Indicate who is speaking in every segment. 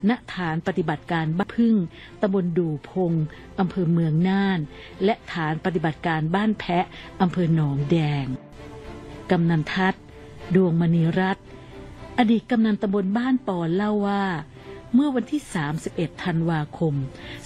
Speaker 1: ณฐานปฏิบัติการบ้านพึ่งตำบลดู่พงอำเภอเมืองน่านและฐานปฏิบัติการบ้านแพะอำเภอหนองแดงกำนันทัศน์ดวงมณีรัตน์อดีตกำนันตำบลบ้านปอนเล่าว่าเมื่อวันที่31ธันวาคม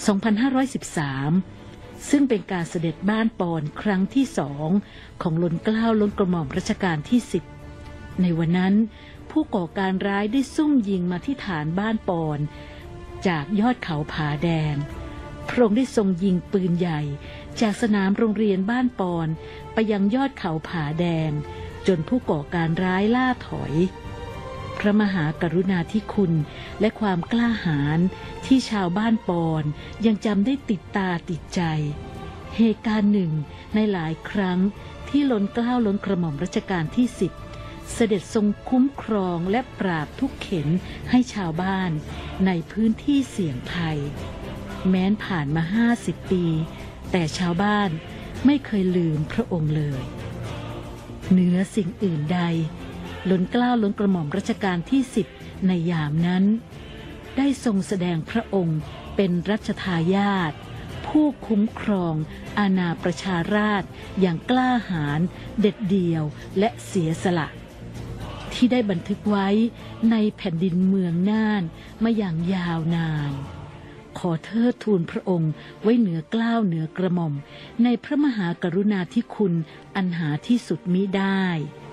Speaker 1: 2513ซึ่งเป็นการเสด็จบ้านปอนครั้งที่2ของล้นเกล้าล้นกระหม่อมรัชกาลที่10ในวันนั้นผู้ก่อการร้ายได้ซุ่มยิงมาที่ฐานบ้านปอนจากยอดเขาผาแดงพระองค์ได้ทรงยิงปืนใหญ่จากสนามโรงเรียนบ้านปอนไปยังยอดเขาผาแดงจนผู้ก่อการร้ายล่าถอยพระมหากรุณาธิคุณและความกล้าหาญที่ชาวบ้านปอนยังจำได้ติดตาติดใจเหตุการณ์หนึ่งในหลายครั้งที่ล้นเกล้าล้นกระหม่อมรัชกาลที่10เสด็จทรงคุ้มครองและปราบทุกเข็ญให้ชาวบ้านในพื้นที่เสี่ยงภัยแม้นผ่านมา50 ปีแต่ชาวบ้านไม่เคยลืมพระองค์เลยเหนือสิ่งอื่นใดล้นเกล้าล้นกระหม่อมรัชกาลที่10ในยามนั้นได้ทรงแสดงพระองค์เป็นรัชทายาทผู้คุ้มครองอาณาประชาราษฎร์อย่างกล้าหาญเด็ดเดี่ยวและเสียสละที่ได้บันทึกไว้ในแผ่นดินเมืองน่านมาอย่างยาวนานขอเทิดทูนพระองค์ไว้เหนือเกล้าเหนือกระหม่อมในพระมหากรุณาธิคุณอันหาที่สุดมิได้